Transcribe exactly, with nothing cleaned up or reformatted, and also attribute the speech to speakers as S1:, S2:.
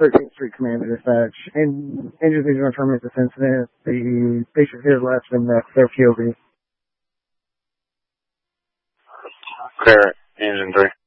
S1: thirteenth Street Command and Dispatch. And engine vision on terminate this incident. The patient here left in the, their P O V.
S2: Clear, engine three.